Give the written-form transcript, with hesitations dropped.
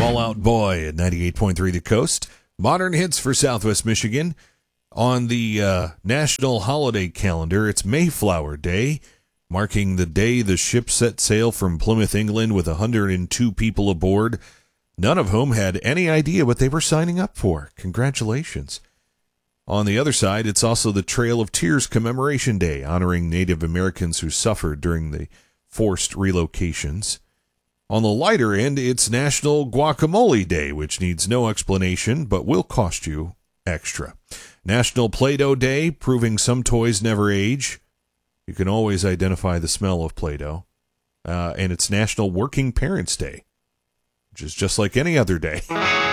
Fall Out Boy at 98.3 The Coast. Modern hits for Southwest Michigan. On the national holiday calendar, it's Mayflower Day, marking the day the ship set sail from Plymouth, England, with 102 people aboard, none of whom had any idea what they were signing up for. Congratulations. On the other side, it's also the Trail of Tears Commemoration Day, honoring Native Americans who suffered during the forced relocations. On the lighter end, it's National Guacamole Day, which needs no explanation, but will cost you extra. National Play-Doh Day, proving some toys never age. You can always identify the smell of Play-Doh. And it's National Working Parents Day, which is just like any other day.